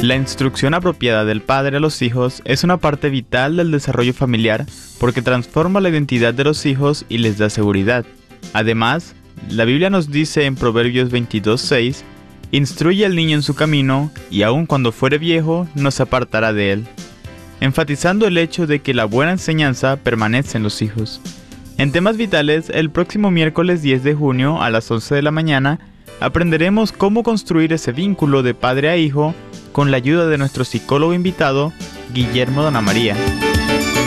La instrucción apropiada del padre a los hijos es una parte vital del desarrollo familiar porque transforma la identidad de los hijos y les da seguridad. Además, la Biblia nos dice en Proverbios 22:6, «Instruye al niño en su camino, y aun cuando fuere viejo, no se apartará de él», enfatizando el hecho de que la buena enseñanza permanece en los hijos. En temas vitales, el próximo miércoles 10 de junio a las 11 de la mañana, aprenderemos cómo construir ese vínculo de padre a hijo con la ayuda de nuestro psicólogo invitado, Guillermo Donamaría.